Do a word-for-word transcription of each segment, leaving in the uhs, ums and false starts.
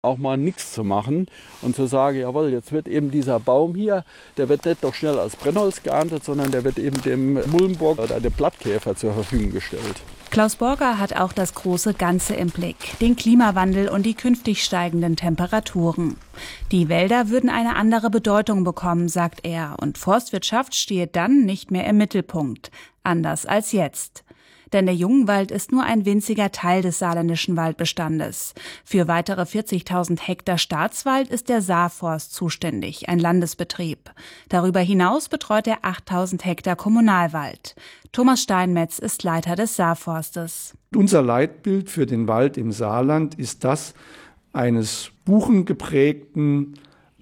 Auch mal nichts zu machen und zu sagen, jawohl, jetzt wird eben dieser Baum hier, der wird nicht doch schnell als Brennholz geerntet, sondern der wird eben dem Mulmbock oder dem Blattkäfer zur Verfügung gestellt. Klaus Borger hat auch das große Ganze im Blick, den Klimawandel und die künftig steigenden Temperaturen. Die Wälder würden eine andere Bedeutung bekommen, sagt er, und Forstwirtschaft stehe dann nicht mehr im Mittelpunkt, anders als jetzt. Denn der Jungwald ist nur ein winziger Teil des saarländischen Waldbestandes. Für weitere vierzigtausend Hektar Staatswald ist der Saarforst zuständig, ein Landesbetrieb. Darüber hinaus betreut er achttausend Hektar Kommunalwald. Thomas Steinmetz ist Leiter des Saarforstes. Unser Leitbild für den Wald im Saarland ist das eines buchengeprägten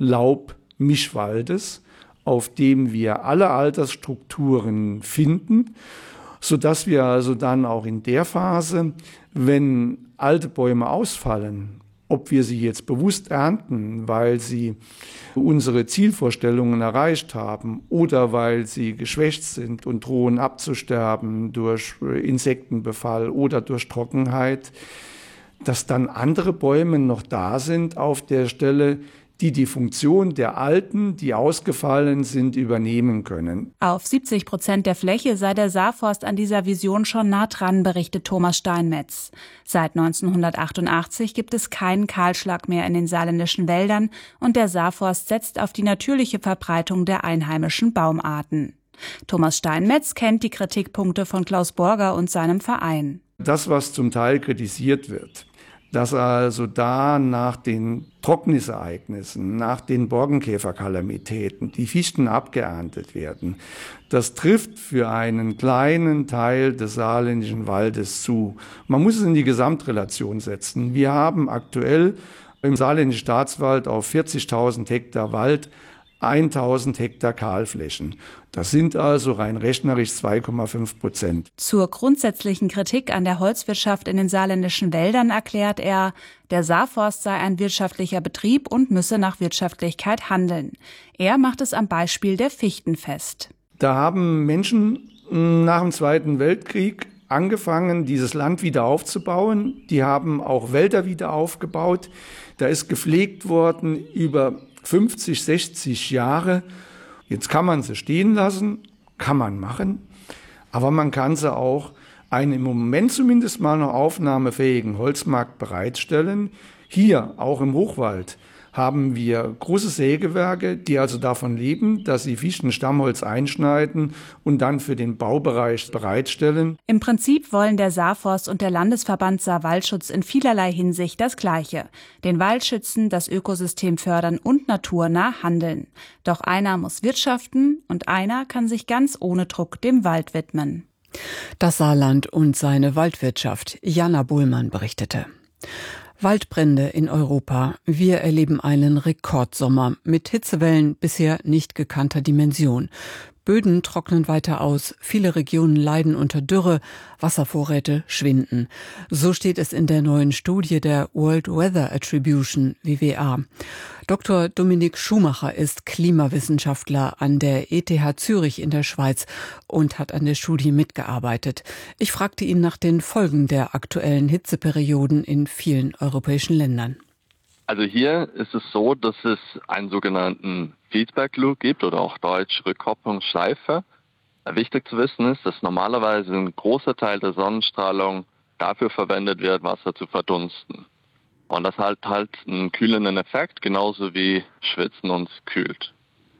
Laubmischwaldes, auf dem wir alle Altersstrukturen finden, sodass wir also dann auch in der Phase, wenn alte Bäume ausfallen, ob wir sie jetzt bewusst ernten, weil sie unsere Zielvorstellungen erreicht haben oder weil sie geschwächt sind und drohen abzusterben durch Insektenbefall oder durch Trockenheit, dass dann andere Bäume noch da sind auf der Stelle, die die Funktion der Alten, die ausgefallen sind, übernehmen können. Auf siebzig Prozent der Fläche sei der Saarforst an dieser Vision schon nah dran, berichtet Thomas Steinmetz. Seit neunzehnhundertachtundachtzig gibt es keinen Kahlschlag mehr in den saarländischen Wäldern und der Saarforst setzt auf die natürliche Verbreitung der einheimischen Baumarten. Thomas Steinmetz kennt die Kritikpunkte von Klaus Borger und seinem Verein. Das, was zum Teil kritisiert wird, dass also da nach den Trocknisereignissen, nach den Borkenkäferkalamitäten die Fichten abgeerntet werden, das trifft für einen kleinen Teil des saarländischen Waldes zu. Man muss es in die Gesamtrelation setzen. Wir haben aktuell im saarländischen Staatswald auf vierzigtausend Hektar Wald tausend Hektar Kahlflächen. Das sind also rein rechnerisch zwei Komma fünf Prozent. Zur grundsätzlichen Kritik an der Holzwirtschaft in den saarländischen Wäldern erklärt er, der Saarforst sei ein wirtschaftlicher Betrieb und müsse nach Wirtschaftlichkeit handeln. Er macht es am Beispiel der Fichten fest. Da haben Menschen nach dem Zweiten Weltkrieg angefangen, dieses Land wieder aufzubauen. Die haben auch Wälder wieder aufgebaut. Da ist gepflegt worden über fünfzig, sechzig Jahre. Jetzt kann man sie stehen lassen, kann man machen, aber man kann sie auch einen im Moment zumindest mal noch aufnahmefähigen Holzmarkt bereitstellen. Hier, auch im Hochwald, haben wir große Sägewerke, die also davon leben, dass sie Fichtenstammholz einschneiden und dann für den Baubereich bereitstellen. Im Prinzip wollen der Saarforst und der Landesverband Saarwaldschutz in vielerlei Hinsicht das Gleiche. Den Wald schützen, das Ökosystem fördern und naturnah handeln. Doch einer muss wirtschaften und einer kann sich ganz ohne Druck dem Wald widmen. Das Saarland und seine Waldwirtschaft. Jana Buhlmann berichtete. Waldbrände in Europa. Wir erleben einen Rekordsommer mit Hitzewellen bisher nicht gekannter Dimension. Böden trocknen weiter aus, viele Regionen leiden unter Dürre, Wasservorräte schwinden. So steht es in der neuen Studie der World Weather Attribution, W W A. Doktor Dominik Schumacher ist Klimawissenschaftler an der E T H Zürich in der Schweiz und hat an der Studie mitgearbeitet. Ich fragte ihn nach den Folgen der aktuellen Hitzeperioden in vielen europäischen Ländern. Also hier ist es so, dass es einen sogenannten Feedback Loop gibt oder auch deutsch Rückkopplungsschleife. Wichtig zu wissen ist, dass normalerweise ein großer Teil der Sonnenstrahlung dafür verwendet wird, Wasser zu verdunsten. Und das hat halt einen kühlenden Effekt, genauso wie Schwitzen uns kühlt.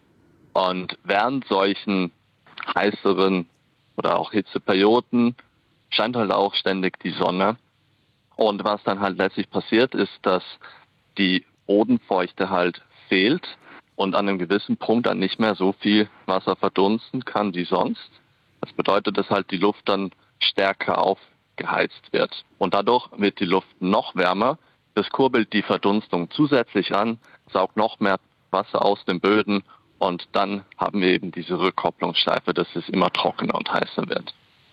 Und während solchen heißeren oder auch Hitzeperioden scheint halt auch ständig die Sonne. Und was dann halt letztlich passiert, ist, dass die Bodenfeuchte halt fehlt und an einem gewissen Punkt dann nicht mehr so viel Wasser verdunsten kann wie sonst. Das bedeutet, dass halt die Luft dann stärker aufgeheizt wird. Und dadurch wird die Luft noch wärmer. Das kurbelt die Verdunstung zusätzlich an, saugt noch mehr Wasser aus den Böden und dann haben wir eben diese Rückkopplungsschleife, dass es immer trockener und heißer wird.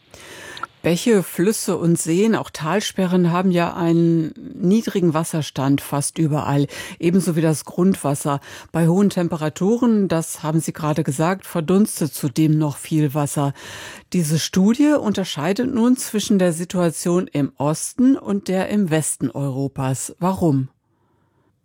Bäche, Flüsse und Seen, auch Talsperren haben ja einen niedrigen Wasserstand fast überall, ebenso wie das Grundwasser. Bei hohen Temperaturen, das haben Sie gerade gesagt, verdunstet zudem noch viel Wasser. Diese Studie unterscheidet nun zwischen der Situation im Osten und der im Westen Europas. Warum?